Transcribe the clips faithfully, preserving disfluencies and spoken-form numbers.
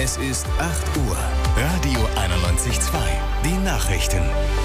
Es ist acht Uhr. Radio einundneunzig Komma zwei. Die Nachrichten.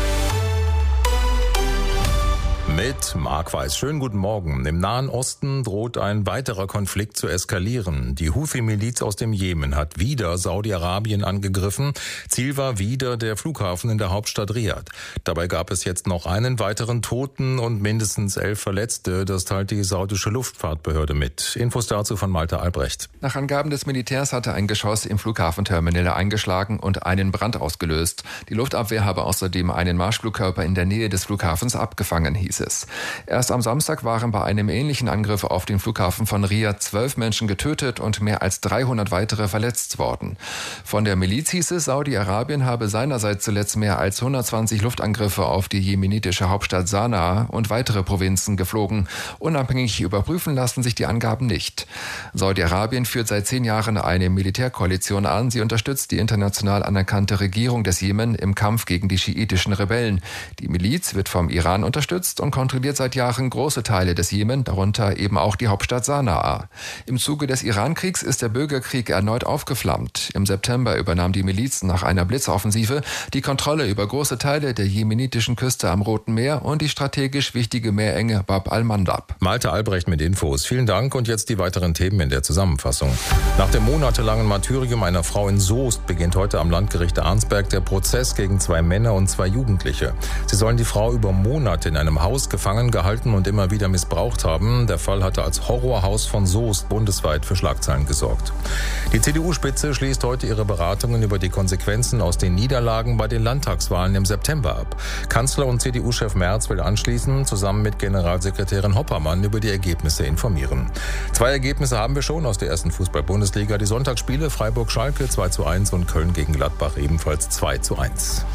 Mit Marc Weiß. Schönen guten Morgen. Im Nahen Osten droht ein weiterer Konflikt zu eskalieren. Die Houthi-Miliz aus dem Jemen hat wieder Saudi-Arabien angegriffen. Ziel war wieder der Flughafen in der Hauptstadt Riad. Dabei gab es jetzt noch einen weiteren Toten und mindestens elf Verletzte. Das teilt die saudische Luftfahrtbehörde mit. Infos dazu von Malte Albrecht. Nach Angaben des Militärs hatte ein Geschoss im Flughafenterminal eingeschlagen und einen Brand ausgelöst. Die Luftabwehr habe außerdem einen Marschflugkörper in der Nähe des Flughafens abgefangen, hieß es. Erst am Samstag waren bei einem ähnlichen Angriff auf den Flughafen von Riad zwölf Menschen getötet und mehr als dreihundert weitere verletzt worden. Von der Miliz hieß es, Saudi-Arabien habe seinerseits zuletzt mehr als hundertzwanzig Luftangriffe auf die jemenitische Hauptstadt Sanaa und weitere Provinzen geflogen. Unabhängig überprüfen lassen sich die Angaben nicht. Saudi-Arabien führt seit zehn Jahren eine Militärkoalition an. Sie unterstützt die international anerkannte Regierung des Jemen im Kampf gegen die schiitischen Rebellen. Die Miliz wird vom Iran unterstützt und kontrolliert seit Jahren große Teile des Jemen, darunter eben auch die Hauptstadt Sanaa. Im Zuge des Irankriegs ist der Bürgerkrieg erneut aufgeflammt. Im September übernahm die Miliz nach einer Blitzoffensive die Kontrolle über große Teile der jemenitischen Küste am Roten Meer und die strategisch wichtige Meerenge Bab al-Mandab. Malte Albrecht mit Infos. Vielen Dank und jetzt die weiteren Themen in der Zusammenfassung. Nach dem monatelangen Martyrium einer Frau in Soest beginnt heute am Landgericht Arnsberg der Prozess gegen zwei Männer und zwei Jugendliche. Sie sollen die Frau über Monate in einem Haus gefangen gehalten und immer wieder missbraucht haben. Der Fall hatte als Horrorhaus von Soest bundesweit für Schlagzeilen gesorgt. Die C D U-Spitze schließt heute ihre Beratungen über die Konsequenzen aus den Niederlagen bei den Landtagswahlen im September ab. Kanzler und C D U-Chef Merz will anschließend zusammen mit Generalsekretärin Hoppermann über die Ergebnisse informieren. Zwei Ergebnisse haben wir schon aus der ersten Fußball-Bundesliga. Die Sonntagsspiele Freiburg-Schalke zwei zu eins und Köln gegen Gladbach ebenfalls zwei zu eins.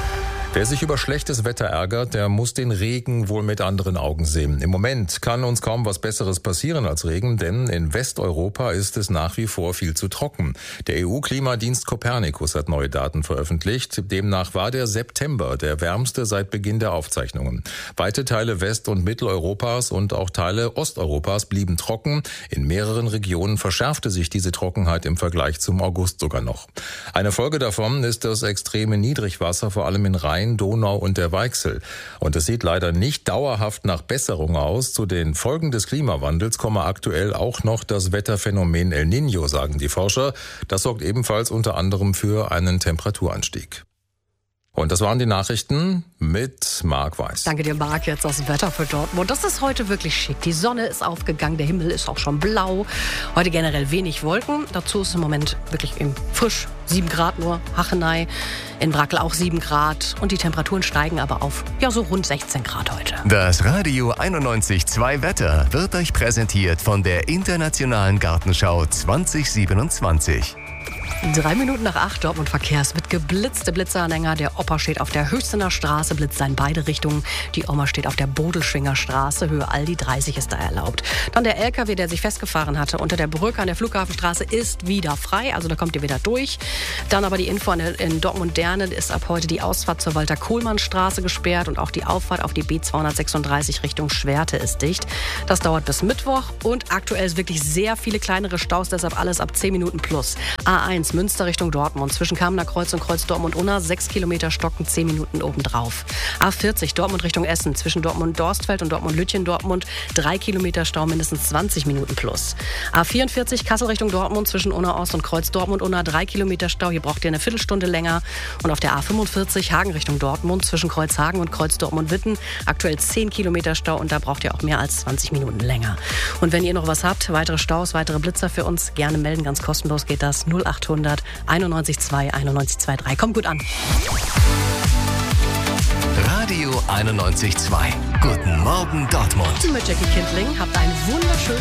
Wer sich über schlechtes Wetter ärgert, der muss den Regen wohl mit anderen Augen sehen. Im Moment kann uns kaum was Besseres passieren als Regen, denn in Westeuropa ist es nach wie vor viel zu trocken. Der E U-Klimadienst Copernicus hat neue Daten veröffentlicht. Demnach war der September der wärmste seit Beginn der Aufzeichnungen. Weite Teile West- und Mitteleuropas und auch Teile Osteuropas blieben trocken. In mehreren Regionen verschärfte sich diese Trockenheit im Vergleich zum August sogar noch. Eine Folge davon ist das extreme Niedrigwasser, vor allem in Rhein, Donau und der Weichsel. Und es sieht leider nicht dauerhaft nach Besserung aus. Zu den Folgen des Klimawandels komme aktuell auch noch das Wetterphänomen El Niño, sagen die Forscher. Das sorgt ebenfalls unter anderem für einen Temperaturanstieg. Und das waren die Nachrichten mit Marc Weiß. Danke dir, Marc. Jetzt das Wetter für Dortmund. Das ist heute wirklich schick. Die Sonne ist aufgegangen, der Himmel ist auch schon blau. Heute generell wenig Wolken. Dazu ist im Moment wirklich frisch. sieben Grad nur, Hachenei. In Brackel auch sieben Grad. Und die Temperaturen steigen aber auf ja so rund sechzehn Grad heute. Das Radio einundneunzig Komma zwei Wetter wird euch präsentiert von der Internationalen Gartenschau zwanzig siebenundzwanzig. Drei Minuten nach acht, Dortmund Verkehrs mit geblitzte Blitzeranhänger. Der Opa steht auf der Höchstener Straße, blitzt in beide Richtungen. Die Oma steht auf der Bodelschwinger Straße, Höhe Aldi dreißig ist da erlaubt. Dann der L K W, der sich festgefahren hatte unter der Brücke an der Flughafenstraße, ist wieder frei, also da kommt ihr wieder durch. Dann aber die Info in Dortmund-Derne ist ab heute die Ausfahrt zur Walter-Kohlmann-Straße gesperrt und auch die Auffahrt auf die B zweihundertsechsunddreißig Richtung Schwerte ist dicht. Das dauert bis Mittwoch und aktuell ist wirklich sehr viele kleinere Staus, deshalb alles ab zehn Minuten plus. A eins Münster Richtung Dortmund, zwischen Kamener Kreuz und Kreuz Dortmund-Unna, sechs Kilometer stocken, zehn Minuten obendrauf. A vierzig Dortmund Richtung Essen, zwischen Dortmund-Dorstfeld und Dortmund-Lütchen-Dortmund, drei Kilometer Stau, mindestens zwanzig Minuten plus. A vierundvierzig Kassel Richtung Dortmund, zwischen Unna-Ost und Kreuz Dortmund-Unna, drei Kilometer Stau, hier braucht ihr eine Viertelstunde länger. Und auf der A fünfundvierzig Hagen Richtung Dortmund, zwischen Kreuzhagen und Kreuz Dortmund-Witten, aktuell zehn Kilometer Stau und da braucht ihr auch mehr als zwanzig Minuten länger. Und wenn ihr noch was habt, weitere Staus, weitere Blitzer für uns, gerne melden, ganz kostenlos geht das, null achthundert einundneunzig zwei einundneunzig zwei drei. Kommt gut an. Radio einundneunzig Komma zwei. Guten Morgen Dortmund. Mit Jackie Kindling. Habt einen wunderschönen